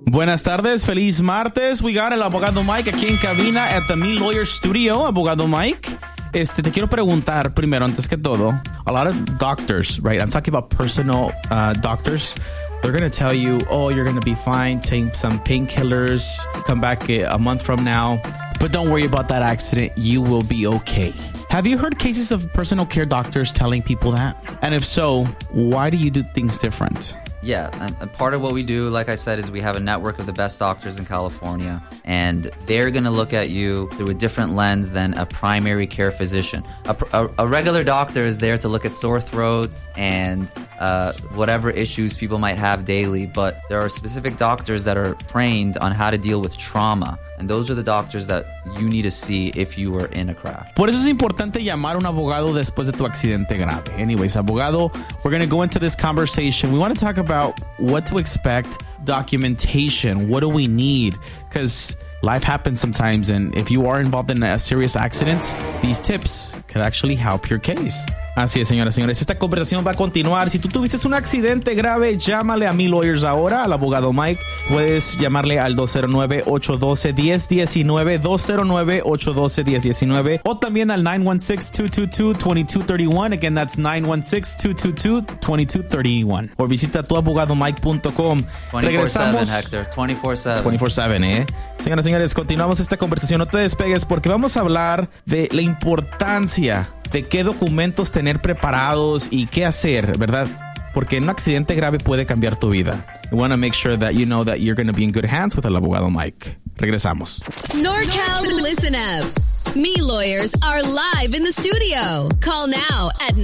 Buenas tardes, feliz martes. We got el abogado Mike aquí en cabina at the Me Lawyer Studio. Abogado Mike, te quiero preguntar primero, antes que todo, a lot of doctors, right? I'm talking about personal doctors. They're going to tell you, oh, you're going to be fine, take some painkillers, come back a month from now. But don't worry about that accident. You will be okay. Have you heard cases of personal care doctors telling people that? And if so, why do you do things different? Yeah, and part of what we do, like I said, is we have a network of the best doctors in California, and they're going to look at you through a different lens than a primary care physician. A regular doctor is there to look at sore throats and whatever issues people might have daily, but there are specific doctors that are trained on how to deal with trauma, and those are the doctors that you need to see if you were in a crash. Por eso es importante llamar a un abogado después de tu accidente grave. Anyways, abogado, we're going to go into this conversation. We want to talk about what to expect, documentation, what do we need? Because life happens sometimes, and if you are involved in a serious accident, these tips could actually help your case. Así es, señoras y señores. Esta conversación va a continuar. Si tú tuviste un accidente grave, llámale a Me Lawyers ahora, al abogado Mike. Puedes llamarle al 209-812-1019, 209-812-1019, o también al 916-222-2231. Again, that's 916-222-2231. O visita tuabogadomike.com. 24/7, Hector. 24/7. 24/7, ¿eh? Señoras y señores, continuamos esta conversación. No te despegues porque vamos a hablar de la importancia de qué documentos tener preparados y qué hacer, ¿verdad? Porque un accidente grave puede cambiar tu vida. We want to make sure that you know that you're going to be in good hands with el abogado Mike. Regresamos. NorCal, listen up. Me Lawyers are live in the studio. Call now at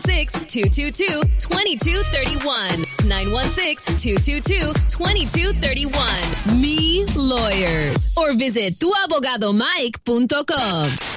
916-222-2231. 916-222-2231. Me Lawyers. Or visit tuabogadomike.com.